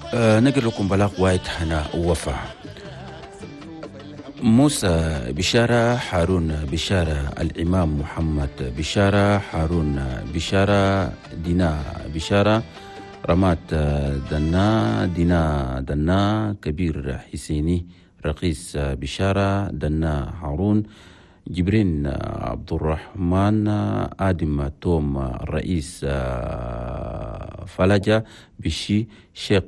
نقل لكم بلاغ وايد حنا ووفا موسى بشارة، حارون بشارة، الإمام محمد بشارة، حارون بشارة، دينا بشارة، رمات دنا، دينا دنا، كبير حسيني، رقيس بشارة، دنا هارون، جبرين عبد الرحمن، آدم توم، الرئيس فلجة بشي، شيخ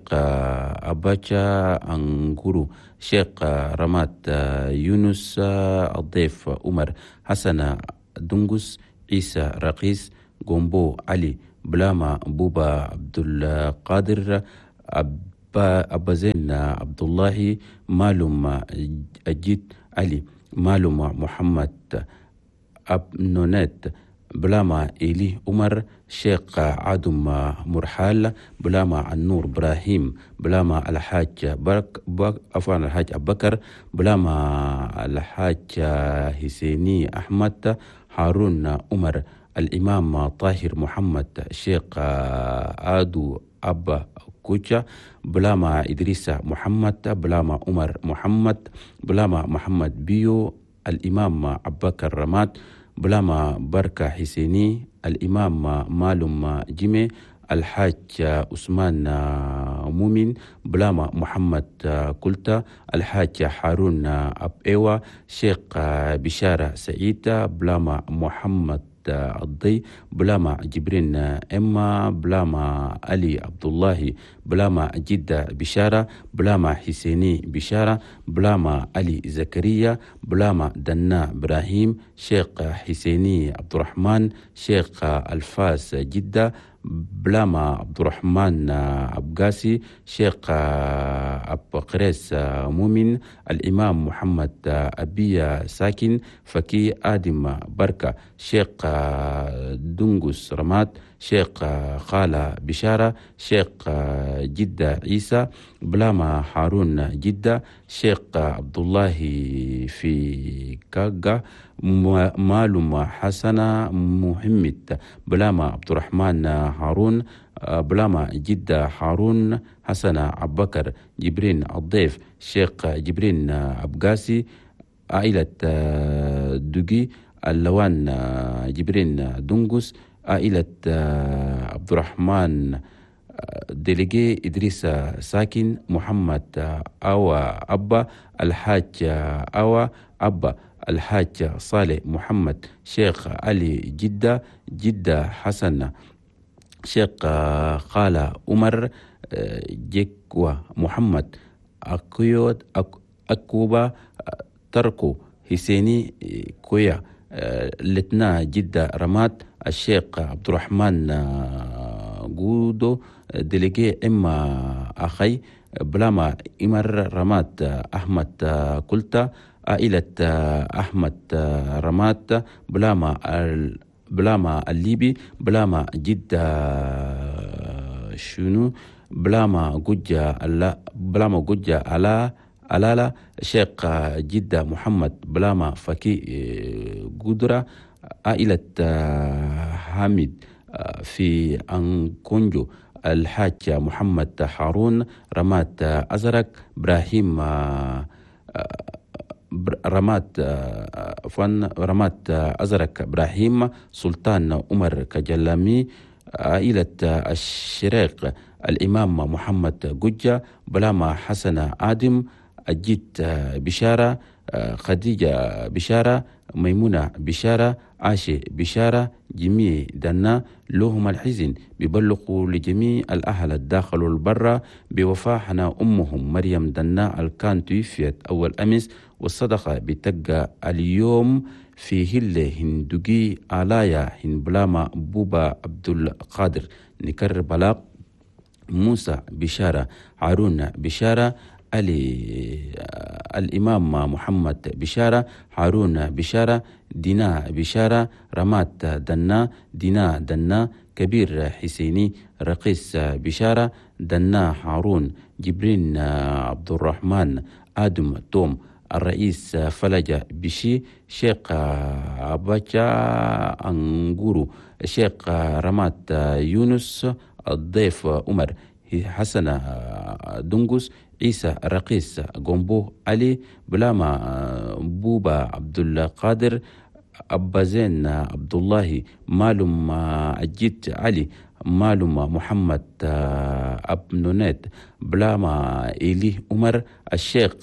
أباجا أنغورو، شيخ رمات يونس، الضيف عمر حسن دنقس، عيسى رقيس، قنبو علي، بلاما بوبا عبد القادر، أبا زين عبد الله، مالوم أجيد علي، مالوم محمد أبنونت، بلاما إلي عمر، شيخ عدم مرحال، بلاما النور إبراهيم، بلاما الحاج الحاج أبو بكر، بلاما الحاج حسيني أحمد، هارون عمر، الإمام طاهر محمد، شيخ آدو أبا كوشا، بلاما إدريس محمد، بلاما عمر محمد، بلاما محمد بيو، الإمام أبو بكر رمات، بلاما بركة حسيني، الإمام مالوم جيمي، الحاج عثمان مؤمن، بلاما محمد كلتا، الحاج هارون أب إيوا، شيخ بشارة سعيد، بلاما محمد الضي، بلاما جبرين إما، بلاما علي عبد الله، بلاما جدة بشارة، بلاما حسيني بشارة، بلاما علي زكريا، بلاما دنا إبراهيم، شيخ حسيني عبد الرحمن، شيخ الفاس جدة، بلاما عبد الرحمن أبقاسي، شيخ أب قريس مؤمن، الإمام محمد أبي ساكن، فكي آدم بركة، شيخ دنقس رمات، شيخ خالة بشارة، شيخ جدة عيسى، بلاما هارون جدة، شيخ عبد الله في كاغا، مالوم حسن محمد، بلاما عبد الرحمن هارون، بلاما جدة هارون حسن أبو بكر، جبرين الضيف، شيخ جبرين أبقاسي، عائلة دوغي، اللوان جبرين دنقس، عائلة عبد الرحمن ديليجي إدريس ساكن، محمد أوا أبا، الحاج أوا أبا، الحاج صالح محمد، شيخ علي جدة، جدة حسن، شيخ خالة عمر، جيكوا محمد، أكيود أكوبا، تركو حسيني كويا، لتنا جدة رمات، الشيخ عبد الرحمن جودو، ديليجي إما أخي، بلاما إمر رمات، أحمد كلتا، عائلة أحمد رمات، بلاما الليبي، بلاما جدة شنو، بلاما جدة ألالا، شيخ جدة محمد، بلاما فكي قدرة، عائلة حامد في أنكونجو، الحاج محمد هارون رمات أزرق، إبراهيم رمات رمات أزرق، إبراهيم سلطان عمر كجلامي، عائلة الشريق، الإمام محمد ججة، بلاما حسن آدم، أجيت بشارة، خديجة بشارة، ميمونة بشارة، عاشي بشارة، جميع دنا لهم الحزن، بيبلغوا لجميع الأهل الداخل والبرة بوفاحنا أمهم مريم دنا الكان توفيت أول أمس، والصدقة بتقى اليوم في هلة هندوغي آلايا هن بلاما بوبا عبد القادر. نكرر بلاغ موسى بشارة، هارون بشارة، الإمام محمد بشارة، هارون بشارة، دينا بشارة، رمات دنا، دينا دنا، كبير حسيني، رقيس بشارة، دنا هارون، جبرين عبد الرحمن، آدم توم، الرئيس فلجة بشي، شيخ أباجا أنغورو، شيخ رمات يونس، الضيف عمر حسن دنقس عيسى رقيس قنبو علي بلاما بوبا عبد القادر أبا زين عبد الله مالم أجيت علي مالم محمد أبنونيت بلاما إلي عمر الشيخ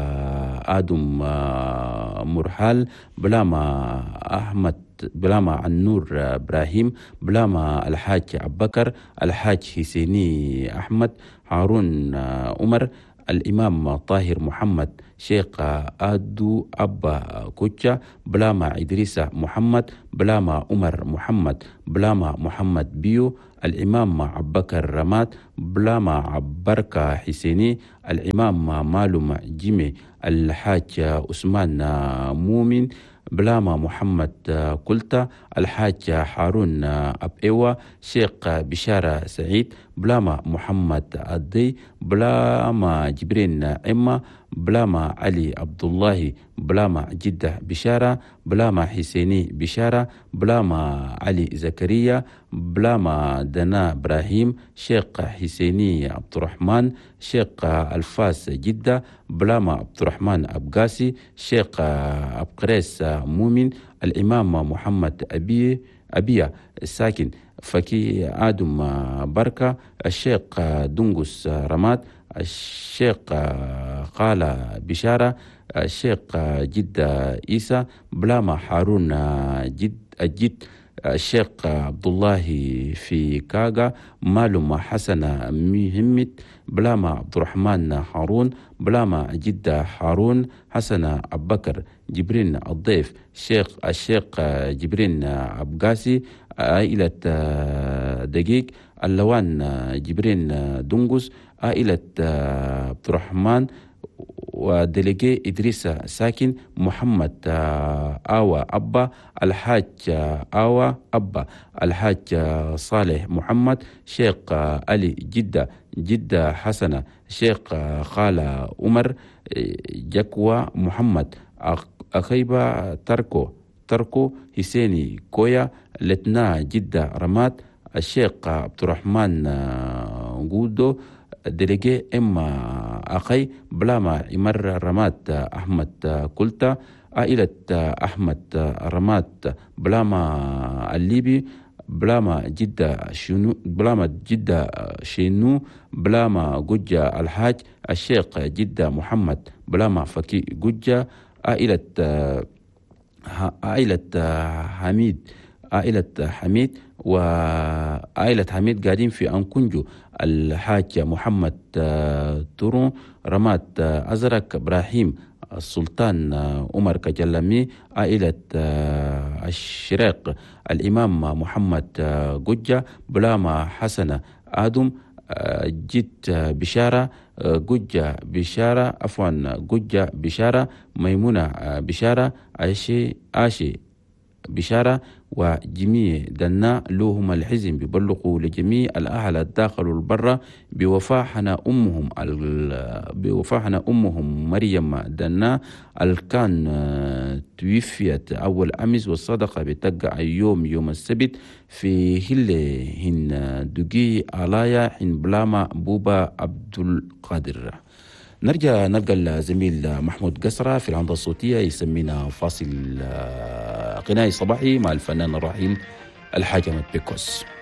آدم مرحال بلاما أحمد بلاما النور إبراهيم بلاما الحاج أبكر الحاج حسيني أحمد هارون عمر الإمام طاهر محمد شيخ آدو أبا كوتشا بلاما إدريس محمد بلاما عمر محمد بلاما محمد بيو الإمام عبكر رمات بلاما عبركة حسيني الإمام مالوم جيمي الحاج عثمان مومن بلاما محمد كلتا الحاج هارون أبئوة شيخ بشارة سعيد بلاما محمد الدي بلاما جبرين إما بلاما علي عبد الله بلاما جدة بشارة بلاما حسيني بشارة بلاما علي زكريا بلاما دنا إبراهيم شيخ حسيني عبد الرحمن شيخ الفاس جدة بلاما عبد الرحمن أبقاسي شيخ أبقريس مؤمن الإمام محمد أبيا الساكن فكي آدم بركة الشيخ دنقس رمات الشيخ قال بشارة الشيخ جدة إيسى بلاما هارون جد الشيخ عبد الله في كاغا مالوم حسن مهمت بلاما عبد الرحمن هارون بلاما جدة هارون حسن أبكر جبرين الضيف الشيخ جبرين أبقاسي عائلة دقيق اللوان جبرين دنقس عائلة عبد الرحمن ودليجي إدريس ساكن محمد آوى أبا الحاج آوى أبا الحاج صالح محمد شيخ علي جدة حسنة شيخ خالة عمر جكوى محمد أخيبة تركو حسيني كويا لتنا جدة رمات الشيخ عبد الرحمن غودو دليجي إما أخي بلاما إمر رمات أحمد كلتا عائلة أحمد رمات بلاما الليبي بلاما جدة شينو بلاما جوجا الحاج الشيخ جدة محمد بلاما فكي جوجا عائلة حميد وعائلة حميد قاعدين في أنكونجو الحاج محمد تورون رمات أزرق إبراهيم السلطان عمر كجلمي عائلة الشريق الإمام محمد جوجا بلاما حسن آدم جد بشارة جوجا بشارة جوجا بشارة ميمونة بشارة آشي بشارة وجميع دنا لهم الحزم بيبلغوا لجميع الأهل الداخل والبرة بوفاحنا أمهم مريم دنا الكان توفيت أول أمس والصدقة بتقع يوم السبت في هن دقي آلايا حين بلاما بوبا عبد القادر. نرجع نلقى الزميل محمود قسرة في العنضة الصوتية يسمينا فاصل غنائي صباحي مع الفنان الراحل الحاج أحمد بيكوس.